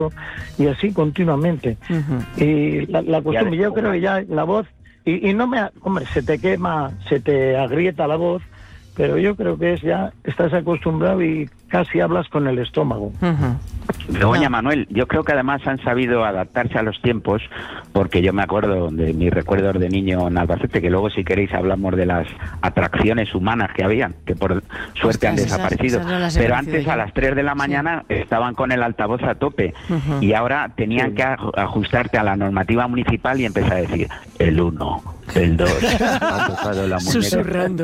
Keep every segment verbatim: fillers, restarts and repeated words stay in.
y así continuamente. Uh-huh. Y la, la costumbre, yo creo que ya la voz, y, y no me, hombre, se te quema, se te agrieta la voz, pero yo creo que es ya, estás acostumbrado y casi hablas con el estómago. Uh-huh. Begoña, no. Manuel, yo creo que además han sabido adaptarse a los tiempos, porque yo me acuerdo de mis recuerdos de niño en Albacete, que luego si queréis hablamos de las atracciones humanas que habían, que por suerte Ostras, han desaparecido, esas, esas no pero antes yo. a las tres de la mañana sí. estaban con el altavoz a tope, uh-huh. y ahora tenían sí. que ajustarte a la normativa municipal y empezar a decir el uno, el dos, ha tocado la muñeca. Susurrando.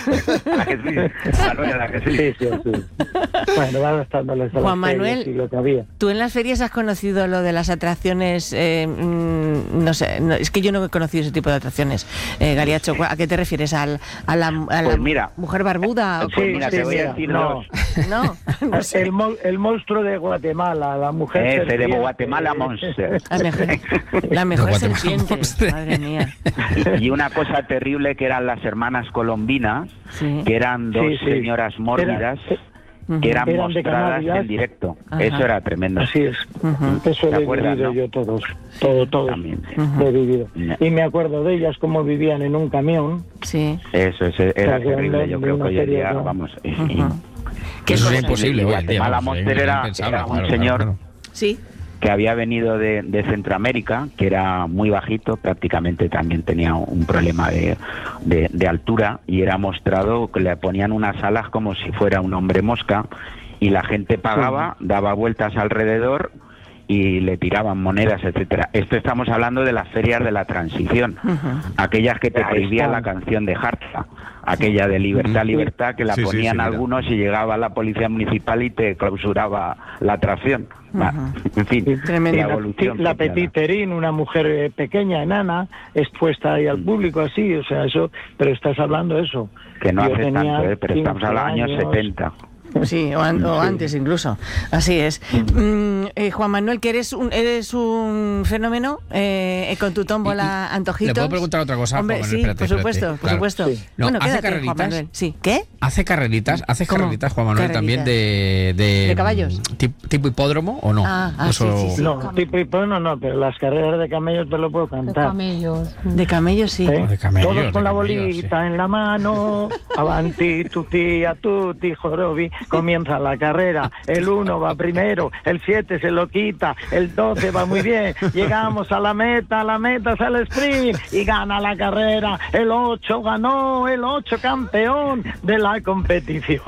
¿A que sí? Manuel, ¿a que sí? Sí, sí, sí. Bueno, van adaptándoles a Juan las Manuel, ferias y lo que había. ¿Tú en las ferias has conocido lo de las atracciones? Eh, mmm, no sé, no, es que yo no he conocido ese tipo de atracciones. Eh, Galiacho, ¿a qué te refieres? ¿Al, a la, a la pues mira, mujer barbuda? Sí, mira, sí, te voy a decir no. No, no sé. el, mo- el monstruo de Guatemala, la mujer Ese serpiente. de Guatemala Monster. La mejor, la mejor serpiente, madre mía. Y una cosa terrible que eran las hermanas colombinas, sí. que eran dos sí, sí. señoras mórbidas, era, que eran, eran mostradas en directo. Ajá. Eso era tremendo. Así es. Uh-huh. Eso lo he acuerdas, vivido ¿no? yo todos, todo, todo. También. Uh-huh. Lo he vivido. Y me acuerdo de ellas cómo vivían en un camión. Sí. Eso, eso era o sea, terrible. Yo creo que hoy en día, no. vamos... Uh-huh. Que eso es imposible. Guatemala Monster era, era un claro, señor... Claro, claro. Sí. que había venido de, de Centroamérica, que era muy bajito, prácticamente también tenía un problema de, de, de altura, y era mostrado que le ponían unas alas como si fuera un hombre mosca, y la gente pagaba, daba vueltas alrededor y le tiraban monedas, etcétera. Esto estamos hablando de las ferias de la transición, uh-huh. aquellas que te prohibían la canción de Harta, aquella de Libertad, Libertad, que la sí, ponían sí, sí, algunos y llegaba la policía municipal y te clausuraba la atracción. Uh-huh. En fin, tremenda. La evolución. La Petit Terine, una mujer eh, pequeña, enana, expuesta ahí al público, así, o sea, eso, pero estás hablando de eso. Que no Yo hace tanto, eh, pero estamos hablando de los años setenta. Sí, o, an- o antes incluso. Así es. Mm, eh, Juan Manuel, que eres un eres un fenómeno eh, con tu tómbola y, y, antojitos. ¿Le puedo preguntar otra cosa? Hombre, Juan Manuel, sí, espérate, por supuesto, espérate, por claro. supuesto. Sí. No, bueno, hace quédate, carreritas. Juan Manuel. Sí. ¿Qué? Hace carreritas, hace ¿Cómo? carreritas, Juan Manuel, Carreritas. también de, de... ¿De caballos? Tip, ¿Tipo hipódromo o no? Ah, ah Eso... sí, sí, sí. No, tipo hipódromo no, pero las carreras de camellos te lo puedo cantar. De camellos. De camellos, sí. ¿Eh? De camellos, Todos con de la camellos, bolita sí. en la mano, avanti, tutti, a tutti, jorobi, comienza la carrera. El uno va primero, el siete se lo quita, el doce va muy bien, llegamos a la meta, a la meta es el sprint y gana la carrera, el ocho ganó, el ocho campeón de la competición.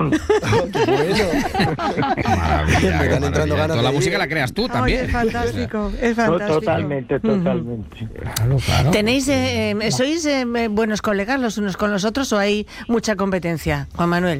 Bueno. Maravilla, Me están entrando ganas Toda la de música ir. la creas tú Ay, también. es fantástico, es fantástico. Totalmente, totalmente. Claro, claro. ¿Tenéis, eh, eh, sois eh, buenos colegas los unos con los otros o hay mucha competencia, Juan Manuel?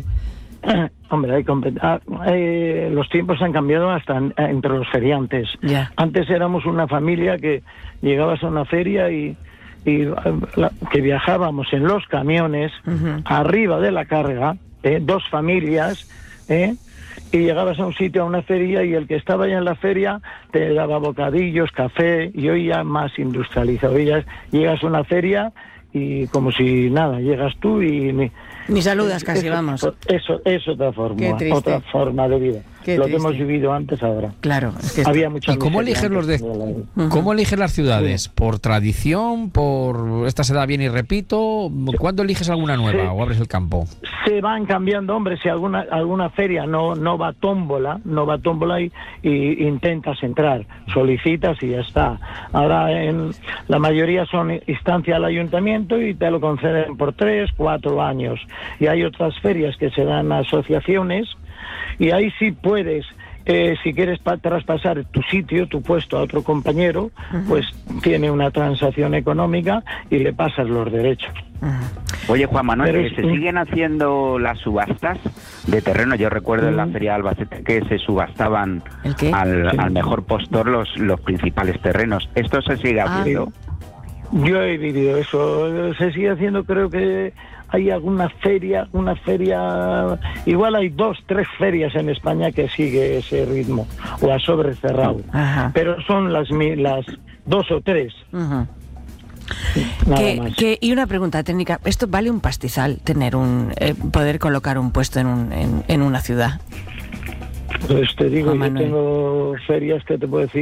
Hombre, hay compet- ah, eh, los tiempos han cambiado hasta en- entre los feriantes. Ya. Antes éramos una familia que llegabas a una feria y, y la- que viajábamos en los camiones, uh-huh. arriba de la carga, eh, dos familias, eh, y llegabas a un sitio, a una feria, y el que estaba ya en la feria te daba bocadillos, café, y hoy ya más industrializado. Hoy ya llegas a una feria y como si nada, llegas tú y... Ni, Ni saludas eso, casi, vamos. Eso es otra forma, Qué triste. otra forma de vida. Qué Lo triste. que hemos vivido antes ahora. Claro. Es que Había mucha ¿Y cómo miseria eligen los de, antes de la- cómo eligen las ciudades? ¿Por tradición? ¿Por esta se da bien y repito? ¿Cuándo eliges alguna nueva Sí. o abres el campo? Se van cambiando, hombre, si alguna alguna feria no no va tómbola, no va tómbola y, y intentas entrar, solicitas y ya está. Ahora en la mayoría son instancia al ayuntamiento y te lo conceden por tres, cuatro años. Y hay otras ferias que se dan a asociaciones y ahí sí puedes, eh, si quieres pa- traspasar tu sitio, tu puesto a otro compañero, uh-huh. pues tiene una transacción económica y le pasas los derechos. Uh-huh. Oye, Juan Manuel, Pero ¿que es se un- siguen haciendo las subastas de terreno? Yo recuerdo en la Mm. Feria de Albacete que se subastaban ¿El qué? al, Sí. al mejor postor los, los principales terrenos. ¿Esto se sigue Ah. haciendo? Yo he vivido eso, se sigue haciendo, creo que hay alguna feria, una feria, igual hay dos, tres ferias en España que sigue ese ritmo, o a sobre cerrado, Ajá. pero son las mi- las dos o tres, Uh-huh. nada Que, más. que- y una pregunta técnica, ¿esto vale un pastizal tener un eh, poder colocar un puesto en, un, en, en una ciudad? Pues te digo, Juan yo Manuel. tengo ferias que te puedo decir